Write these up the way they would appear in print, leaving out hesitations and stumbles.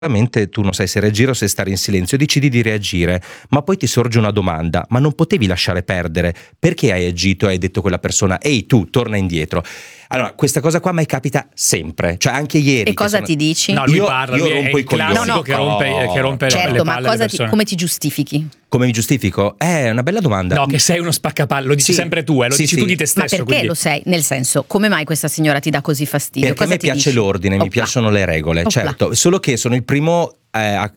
Sicuramente tu non sai se reagire o se stare in silenzio, decidi di reagire, ma poi ti sorge una domanda: ma non potevi lasciare perdere? Perché hai agito e hai detto a quella persona ehi tu, torna indietro? Allora, questa cosa qua mi capita sempre, cioè anche ieri. E cosa ti dici? No, lui Io parla, rompo è i il classico coglioni. che rompe Certo, le ma palle alle persone. come ti giustifichi? Come mi giustifico? È una bella domanda. No, che sei uno spaccapalle, lo dici Sì. sempre tu, lo Sì, dici sì. tu di te Ma stesso. perché quindi... lo sei? Nel senso, come mai questa signora ti dà così fastidio? Perché a Cosa me ti piace dici? l'ordine, mi Opla. piacciono le regole, Opla. certo, solo che sono il primo a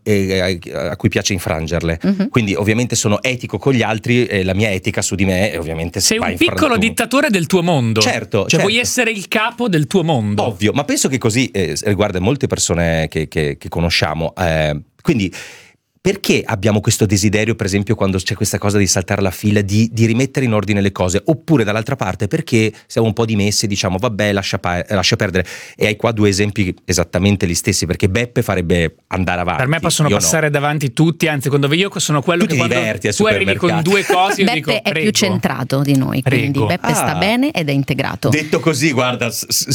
cui piace infrangerle. Quindi ovviamente sono etico con gli altri e la mia etica su di me ovviamente Sei va un in piccolo dittatore del tuo mondo. Certo, Cioè certo. vuoi essere il capo del tuo mondo. Ovvio, ma penso che così riguarda molte persone che conosciamo. Quindi perché abbiamo questo desiderio, per esempio, quando c'è questa cosa di saltare la fila, di rimettere in ordine le cose? Oppure dall'altra parte perché siamo un po' dimessi e diciamo vabbè lascia perdere? E hai qua due esempi esattamente gli stessi, perché Beppe farebbe andare avanti. Per me possono io passare davanti tutti, anzi quando io sono quello Tu che ti quando diverti al tu arrivi con supermercato. due cose io Beppe dico è prego. più centrato di noi, quindi Prego. Beppe sta bene ed è integrato. Detto così, guarda,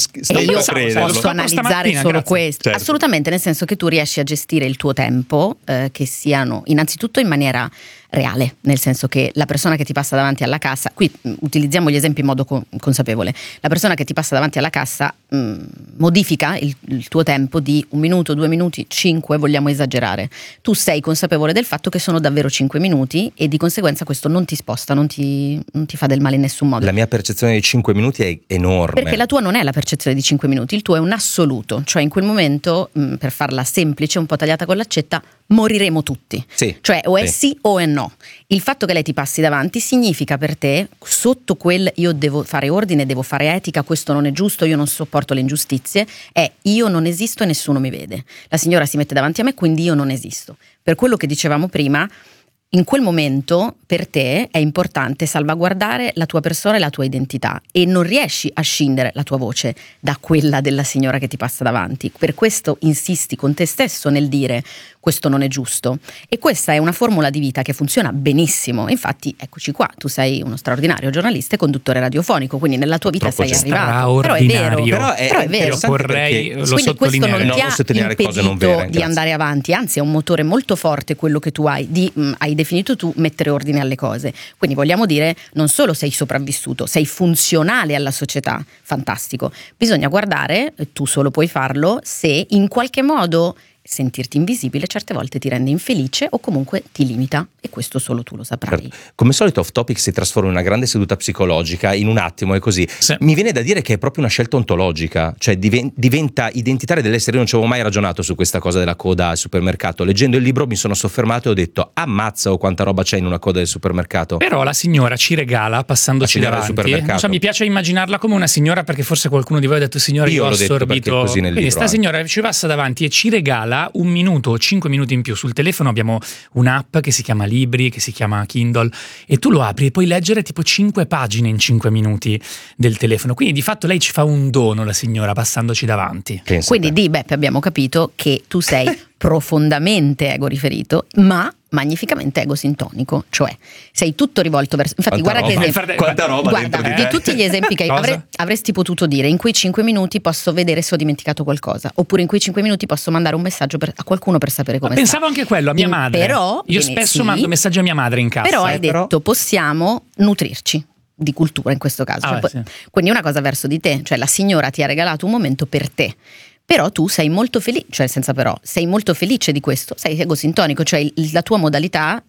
E io sto crederlo. posso Scopro analizzare stamattina, solo grazie. questo. Certo. Assolutamente, nel senso che tu riesci a gestire il tuo tempo, che siano innanzitutto in maniera reale, nel senso che la persona che ti passa davanti alla cassa, qui utilizziamo gli esempi in modo consapevole, la persona che ti passa davanti alla cassa modifica il tuo tempo di 1 minuto, 2 minuti, 5, vogliamo esagerare. Tu sei consapevole del fatto che sono davvero 5 minuti e di conseguenza questo non ti sposta, non ti fa del male in nessun modo. La mia percezione di 5 minuti è enorme. Perché la tua non è la percezione di 5 minuti, il tuo è un assoluto, cioè in quel momento, per farla semplice, un po' tagliata con l'accetta, moriremo tutti. Sì, Cioè o è sì. sì o è no. Il fatto che lei ti passi davanti significa per te, sotto quel io devo fare ordine, devo fare etica, questo non è giusto, io non sopporto le ingiustizie, è io non esisto e nessuno mi vede. La signora si mette davanti a me, quindi io non esisto. Per quello che dicevamo prima, in quel momento per te è importante salvaguardare la tua persona e la tua identità e non riesci a scindere la tua voce da quella della signora che ti passa davanti. Per questo insisti con te stesso nel dire questo non è giusto, e questa è una formula di vita che funziona benissimo. Infatti eccoci qua, tu sei uno straordinario giornalista e conduttore radiofonico, quindi nella tua vita sei arrivato. Però è vero, Però è vero. Io vorrei lo quindi questo non sottolineare. ti ha sottolineare cose non impedito vere, di grazie. andare avanti, anzi è un motore molto forte quello che tu hai, hai definito tu mettere ordine alle cose. Quindi vogliamo dire, non solo sei sopravvissuto, sei funzionale alla società, fantastico. Bisogna guardare, tu solo puoi farlo, se in qualche modo sentirti invisibile certe volte ti rende infelice o comunque ti limita, e questo solo tu lo saprai. Come solito Off Topic si trasforma in una grande seduta psicologica in un attimo, è così. Sì. Mi viene da dire che è proprio una scelta ontologica, cioè diventa identitaria dell'essere. Io non ci avevo mai ragionato su questa cosa della coda al supermercato. Leggendo il libro mi sono soffermato e ho detto ammazza, o quanta roba c'è in una coda del supermercato. Però la signora ci regala passandoci La signora del davanti. supermercato. Non so, mi piace immaginarla come una signora, perché forse qualcuno di voi ha detto signora io ho l'ho detto perché assorbito. così nel Quindi libro, sta signora ci passa davanti e ci regala 1 minuto o 5 minuti in più. Sul telefono abbiamo un'app che si chiama Libri, che si chiama Kindle, e tu lo apri e puoi leggere tipo 5 pagine in 5 minuti del telefono. Quindi di fatto lei ci fa un dono, la signora, passandoci davanti. Pensa Quindi te. di Beppe abbiamo capito che tu sei profondamente ego riferito, ma magnificamente ego sintonico, cioè sei tutto rivolto verso. Infatti Quanta guarda roba. che Quanta roba guarda, dentro di te. tutti gli esempi che Cosa? avresti potuto dire, in quei 5 minuti posso vedere se ho dimenticato qualcosa, oppure in quei 5 minuti posso mandare un messaggio a qualcuno per sapere come sta. Pensavo anche quello, a mia madre. Però Io quindi spesso sì, mando messaggi a mia madre in casa. però hai però- detto possiamo nutrirci di cultura in questo caso. Ah, Cioè, sì. quindi una cosa verso di te, cioè la signora ti ha regalato un momento per te. Però tu sei molto felice, cioè senza però, sei molto felice di questo, sei egosintonico, cioè la tua modalità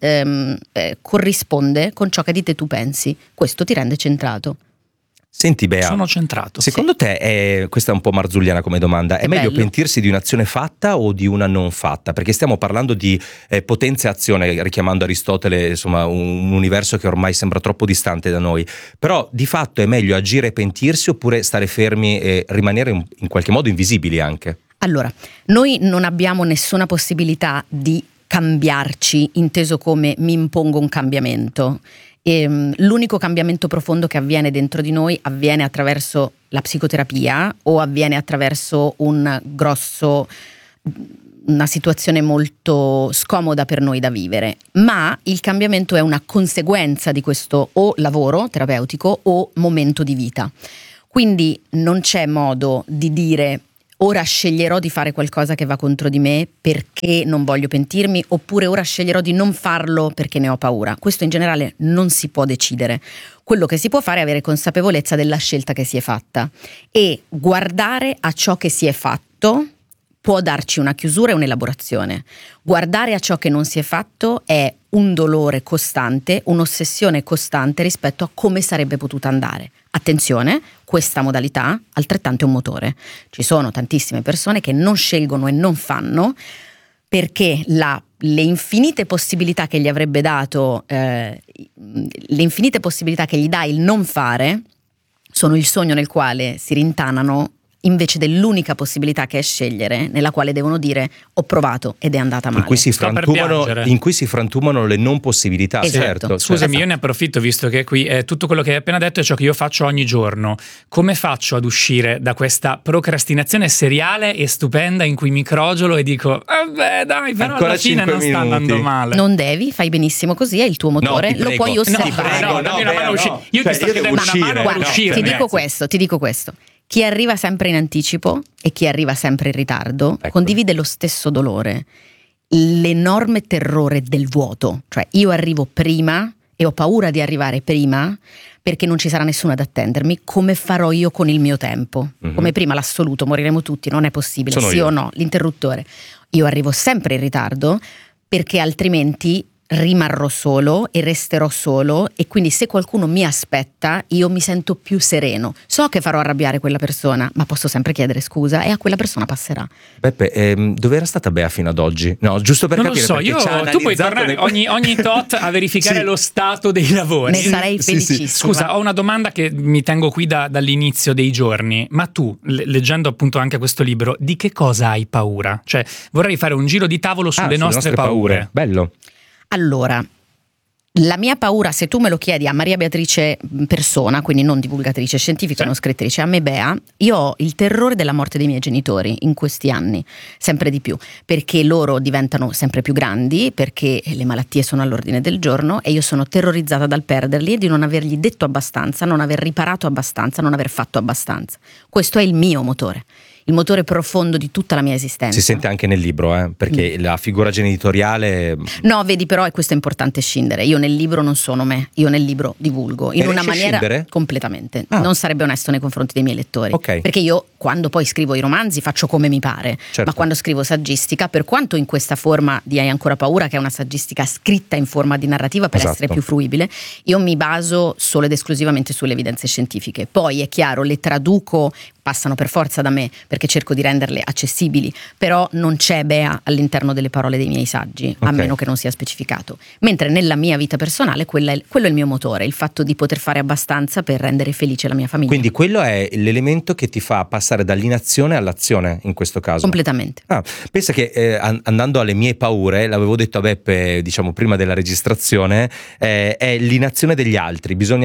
corrisponde con ciò che di te tu pensi. Questo ti rende centrato. Senti Bea, Sono centrato. secondo te questa è un po' marzulliana come domanda, è Che meglio bello. pentirsi di un'azione fatta o di una non fatta? Perché stiamo parlando di potenza e azione, richiamando Aristotele, insomma un universo che ormai sembra troppo distante da noi, però di fatto è meglio agire e pentirsi oppure stare fermi e rimanere in qualche modo invisibili anche? Allora, noi non abbiamo nessuna possibilità di cambiarci, inteso come mi impongo un cambiamento. L'unico cambiamento profondo che avviene dentro di noi avviene attraverso la psicoterapia o avviene attraverso una situazione molto scomoda per noi da vivere, ma il cambiamento è una conseguenza di questo o lavoro terapeutico o momento di vita. Quindi non c'è modo di dire ora sceglierò di fare qualcosa che va contro di me perché non voglio pentirmi, oppure ora sceglierò di non farlo perché ne ho paura. Questo in generale non si può decidere. Quello che si può fare è avere consapevolezza della scelta che si è fatta e guardare a ciò che si è fatto può darci una chiusura e un'elaborazione. Guardare a ciò che non si è fatto è un dolore costante, un'ossessione costante rispetto a come sarebbe potuta andare. Attenzione, questa modalità altrettanto è un motore. Ci sono tantissime persone che non scelgono e non fanno perché le infinite possibilità che gli avrebbe dato, le infinite possibilità che gli dà il non fare sono il sogno nel quale si rintanano invece dell'unica possibilità che è scegliere, nella quale devono dire ho provato ed è andata male. In cui si frantumano le non possibilità. Esatto. Certo. Scusami, io ne approfitto visto che qui tutto quello che hai appena detto è ciò che io faccio ogni giorno. Come faccio ad uscire da questa procrastinazione seriale e stupenda in cui mi crogiolo e dico vabbè dai, però ancora alla fine non sta andando male? Non devi, fai benissimo così, è il tuo motore, lo puoi osservare. Io ti sto chiedendo una mano per uscire. Ti dico questo. Chi arriva sempre in anticipo e chi arriva sempre in ritardo condivide lo stesso dolore, l'enorme terrore del vuoto. Cioè io arrivo prima e ho paura di arrivare prima perché non ci sarà nessuno ad attendermi. Come farò io con il mio tempo? Come prima l'assoluto, moriremo tutti, non è possibile, Sono sì io. o no, l'interruttore. Io arrivo sempre in ritardo perché altrimenti rimarrò solo e resterò solo, e quindi se qualcuno mi aspetta io mi sento più sereno. So che farò arrabbiare quella persona, ma posso sempre chiedere scusa e a quella persona passerà. Beppe, dove era stata Bea fino ad oggi? No, giusto per non capire. lo so, tu puoi tornare ogni tot a verificare lo stato dei lavori. Ne sarei felicissima. Scusa, ho una domanda che mi tengo qui dall'inizio dei giorni, ma tu, leggendo appunto anche questo libro, di che cosa hai paura? Cioè vorrei fare un giro di tavolo sulle nostre paure. Bello. Allora, la mia paura, se tu me lo chiedi a Maria Beatrice persona, quindi non divulgatrice scientifica, non scrittrice, a me Bea, io ho il terrore della morte dei miei genitori in questi anni, sempre di più, perché loro diventano sempre più grandi, perché le malattie sono all'ordine del giorno e io sono terrorizzata dal perderli e di non avergli detto abbastanza, non aver riparato abbastanza, non aver fatto abbastanza. Questo è il mio motore. Il motore profondo di tutta la mia esistenza. Si sente anche nel libro, perché la figura genitoriale. No, vedi, però questo è importante scindere. Io nel libro non sono me, io nel libro divulgo in una maniera completamente. Non sarebbe onesto nei confronti dei miei lettori. Okay. Perché io quando poi scrivo i romanzi faccio come mi pare, certo. Ma quando scrivo saggistica, per quanto in questa forma di Hai ancora paura, che è una saggistica scritta in forma di narrativa per essere più fruibile, io mi baso solo ed esclusivamente sulle evidenze scientifiche. Poi è chiaro, le traduco, passano per forza da me perché cerco di renderle accessibili, però non c'è Bea all'interno delle parole dei miei saggi, a meno che non sia specificato. Mentre nella mia vita personale quello è il mio motore, il fatto di poter fare abbastanza per rendere felice la mia famiglia. Quindi quello è l'elemento che ti fa passare dall'inazione all'azione in questo caso. Completamente. Pensa che andando alle mie paure, l'avevo detto a Beppe diciamo prima della registrazione, è l'inazione degli altri, bisogna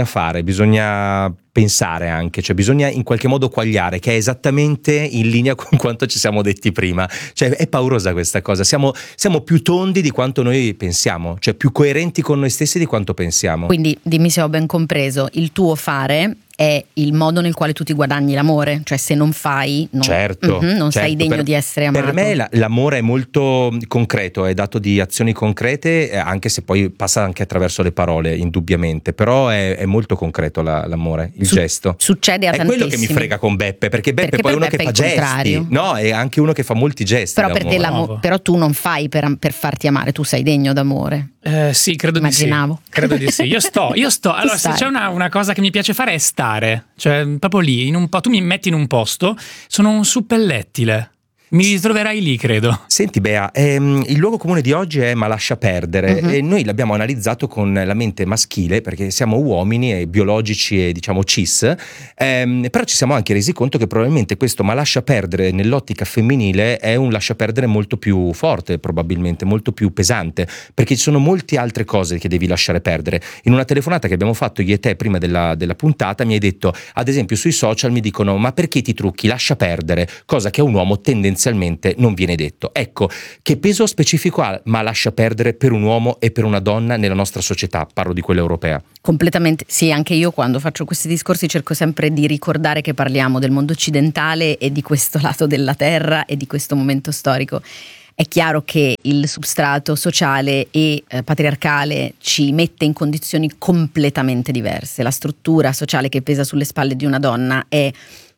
pensare anche, cioè bisogna in qualche modo quagliare, che è esattamente in linea con quanto ci siamo detti prima. Cioè è paurosa questa cosa, siamo più tondi di quanto noi pensiamo, cioè più coerenti con noi stessi di quanto pensiamo. Quindi dimmi se ho ben compreso, il tuo fare è il modo nel quale tu ti guadagni l'amore, cioè se non fai non sei degno di essere amato. Per me l'amore è molto concreto, è dato di azioni concrete, anche se poi passa anche attraverso le parole indubbiamente, però è molto concreto l'amore, il gesto. Succede a tantissimi. È quello che mi frega con Beppe, perché Beppe poi è uno che fa gesti, no? È anche uno che fa molti gesti. Però tu non fai per farti amare, tu sei degno d'amore. Sì, credo Immaginavo. di sì. Credo di sì. Io sto. Allora, se c'è una cosa che mi piace fare è stare. Cioè, proprio lì, tu mi metti in un posto, sono un suppellettile. Mi ritroverai lì, credo. Senti Bea, il luogo comune di oggi è ma lascia perdere, e noi l'abbiamo analizzato con la mente maschile perché siamo uomini e biologici e diciamo cis, però ci siamo anche resi conto che probabilmente questo ma lascia perdere nell'ottica femminile è un lascia perdere molto più forte, probabilmente molto più pesante, perché ci sono molte altre cose che devi lasciare perdere. In una telefonata che abbiamo fatto io e te prima della puntata mi hai detto, ad esempio sui social mi dicono ma perché ti trucchi, lascia perdere, cosa che a un uomo tendenzialmente tendenzialmente non viene detto. Ecco, che peso specifico ha ma lascia perdere per un uomo e per una donna nella nostra società? Parlo di quella europea. Completamente, sì, anche io quando faccio questi discorsi cerco sempre di ricordare che parliamo del mondo occidentale e di questo lato della terra e di questo momento storico. È chiaro che il substrato sociale e patriarcale ci mette in condizioni completamente diverse. La struttura sociale che pesa sulle spalle di una donna è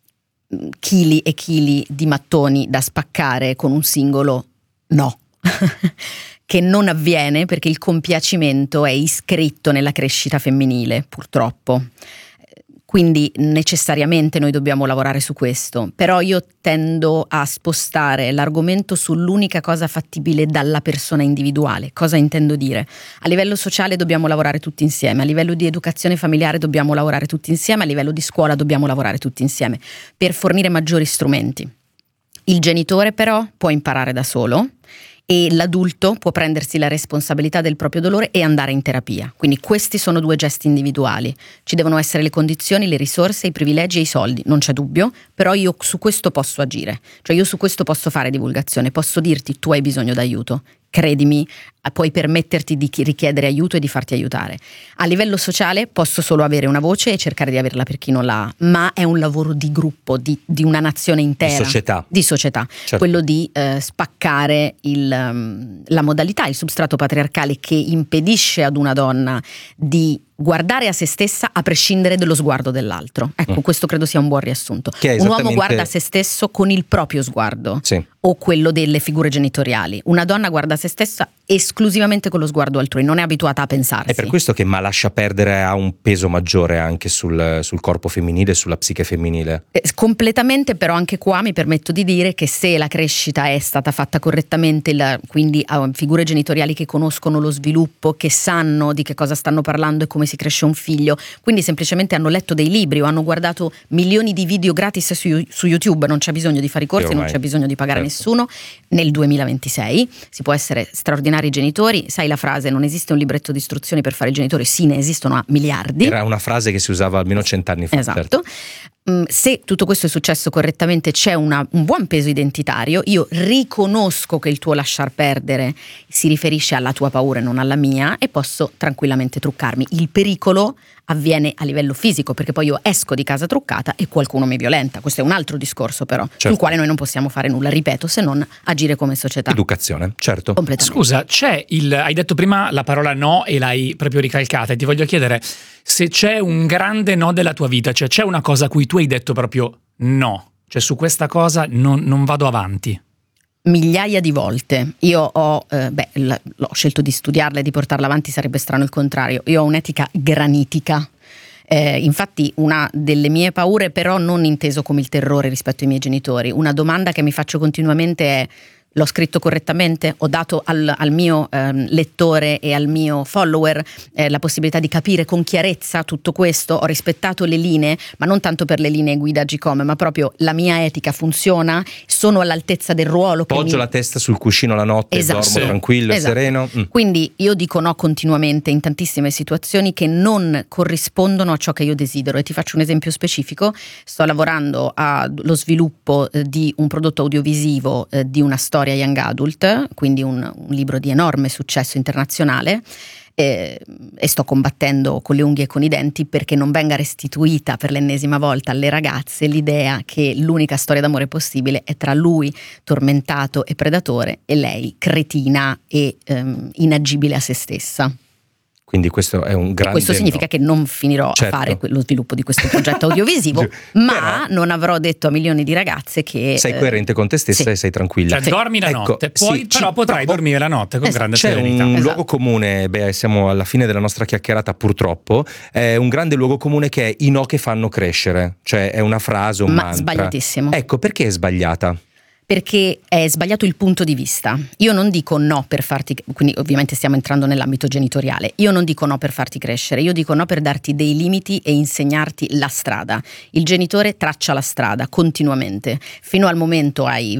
chili e chili di mattoni da spaccare con un singolo no. Che non avviene perché il compiacimento è iscritto nella crescita femminile, purtroppo. Quindi necessariamente noi dobbiamo lavorare su questo, però io tendo a spostare l'argomento sull'unica cosa fattibile dalla persona individuale. Cosa intendo dire? A livello sociale dobbiamo lavorare tutti insieme, a livello di educazione familiare dobbiamo lavorare tutti insieme, a livello di scuola dobbiamo lavorare tutti insieme per fornire maggiori strumenti. Il genitore però può imparare da solo e l'adulto può prendersi la responsabilità del proprio dolore e andare in terapia. Quindi questi sono 2 gesti individuali. Ci devono essere le condizioni, le risorse, i privilegi e i soldi, non c'è dubbio, però io su questo posso agire. Cioè io su questo posso fare divulgazione, posso dirti tu hai bisogno d'aiuto. Credimi, puoi permetterti di richiedere aiuto e di farti aiutare. A livello sociale posso solo avere una voce e cercare di averla per chi non l'ha, ma è un lavoro di gruppo, di una nazione intera. Di società. Certo. Quello di spaccare la modalità, il substrato patriarcale che impedisce ad una donna di guardare a se stessa a prescindere dallo sguardo dell'altro. Ecco, questo credo sia un buon riassunto. Un uomo guarda a se stesso con il proprio sguardo, sì, o quello delle figure genitoriali. Una donna guarda a se stessa esclusivamente con lo sguardo altrui, non è abituata a pensarsi. È per questo che ma lascia perdere ha un peso maggiore anche sul corpo femminile e sulla psiche femminile. Completamente, però anche qua mi permetto di dire che se la crescita è stata fatta correttamente, quindi a figure genitoriali che conoscono lo sviluppo, che sanno di che cosa stanno parlando e come si cresce un figlio, quindi semplicemente hanno letto dei libri o hanno guardato milioni di video gratis su YouTube, non c'è bisogno di fare i corsi, non c'è bisogno di pagare nessuno. Nel 2026 si può essere straordinari genitori. Sai la frase non esiste un libretto di istruzioni per fare il genitore? Sì, ne esistono a miliardi. Era una frase che si usava almeno 100 anni fa. Esatto. Certo. Se tutto questo è successo correttamente c'è un buon peso identitario. Io riconosco che il tuo lasciar perdere si riferisce alla tua paura e non alla mia e posso tranquillamente truccarmi. Il pericolo avviene a livello fisico perché poi io esco di casa truccata e qualcuno mi violenta. Questo è un altro discorso però, certo, sul quale noi non possiamo fare nulla, ripeto, se non agire come società. Educazione, certo. Scusa, hai detto prima la parola no e l'hai proprio ricalcata e ti voglio chiedere se c'è un grande no della tua vita, cioè c'è una cosa a cui tu hai detto proprio no, cioè su questa cosa non vado avanti. Migliaia di volte. Io ho scelto di studiarla e di portarla avanti, sarebbe strano il contrario. Io ho un'etica granitica. Infatti una delle mie paure, però non inteso come il terrore rispetto ai miei genitori, una domanda che mi faccio continuamente è: l'ho scritto correttamente? Ho dato al mio lettore e al mio follower la possibilità di capire con chiarezza tutto questo? Ho rispettato le linee, ma non tanto per le linee guida Agcom, ma proprio la mia etica funziona? Sono all'altezza del ruolo? Poggio la testa sul cuscino la notte, esatto, dormo tranquillo e sereno. Quindi io dico no continuamente in tantissime situazioni che non corrispondono a ciò che io desidero. E ti faccio un esempio specifico: sto lavorando allo sviluppo di un prodotto audiovisivo di una storia young adult, quindi un libro di enorme successo internazionale, e sto combattendo con le unghie e con i denti perché non venga restituita per l'ennesima volta alle ragazze l'idea che l'unica storia d'amore possibile è tra lui tormentato e predatore e lei cretina e inagibile a se stessa. Quindi questo è un grande. Questo significa che non finirò a fare lo sviluppo di questo progetto audiovisivo, ma non avrò detto a milioni di ragazze che sei coerente con te stessa e sei tranquilla. Cioè dormi la notte, però potrai dormire la notte con grande serenità. C'è un luogo comune, siamo alla fine della nostra chiacchierata purtroppo, è un grande luogo comune che è i no che fanno crescere, cioè è una frase, un mantra. Sbagliatissimo. Ecco, perché è sbagliata? Perché è sbagliato il punto di vista. Io non dico no per farti, quindi ovviamente stiamo entrando nell'ambito genitoriale, io non dico no per farti crescere, io dico no per darti dei limiti e insegnarti la strada. Il genitore traccia la strada continuamente, fino al momento hai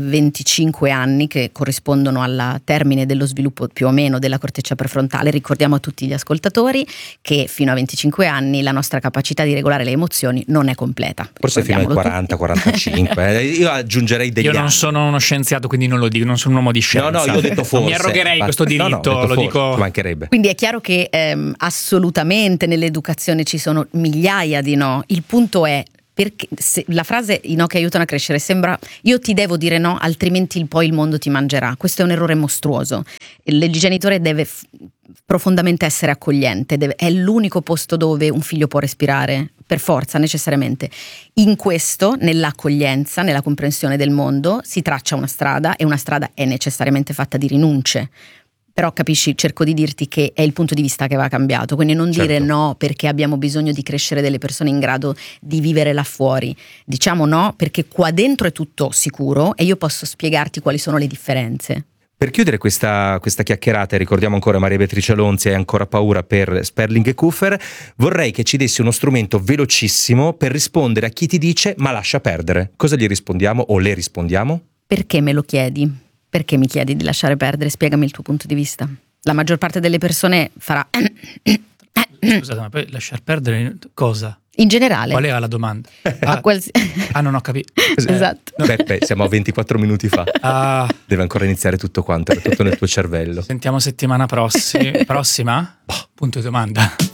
25 anni che corrispondono al termine dello sviluppo più o meno della corteccia prefrontale. Ricordiamo a tutti gli ascoltatori che fino a 25 anni la nostra capacità di regolare le emozioni non è completa. Forse fino ai 40-45, io aggiungerei degli anni. Io non sono sono uno scienziato, quindi non lo dico, non sono un uomo di scienza. No, io ho detto forse. Non mi arrogherei questo diritto, no, lo dico. Ci mancherebbe. Quindi è chiaro che assolutamente nell'educazione ci sono migliaia di no. Il punto è, perché la frase i no che aiutano a crescere sembra io ti devo dire no, altrimenti poi il mondo ti mangerà. Questo è un errore mostruoso. Il genitore deve profondamente essere accogliente, è l'unico posto dove un figlio può respirare, per forza, necessariamente. In questo, nell'accoglienza, nella comprensione del mondo, si traccia una strada, e una strada è necessariamente fatta di rinunce. Però capisci, cerco di dirti che è il punto di vista che va cambiato, quindi non dire no perché abbiamo bisogno di crescere delle persone in grado di vivere là fuori. Diciamo no perché qua dentro è tutto sicuro e io posso spiegarti quali sono le differenze. Per chiudere questa chiacchierata, ricordiamo ancora Maria Beatrice Alonzi, hai ancora paura per Sperling e Kuffer, vorrei che ci dessi uno strumento velocissimo per rispondere a chi ti dice ma lascia perdere. Cosa gli rispondiamo o le rispondiamo? Perché me lo chiedi? Perché mi chiedi di lasciare perdere? Spiegami il tuo punto di vista. La maggior parte delle persone farà Scusate, ma poi lasciar perdere cosa? in generale. Qual era la domanda? Non ho capito. Esatto. No. Beppe, siamo a 24 minuti fa. Deve ancora iniziare tutto quanto, è tutto nel tuo cervello. Sentiamo settimana prossima. Punto di domanda.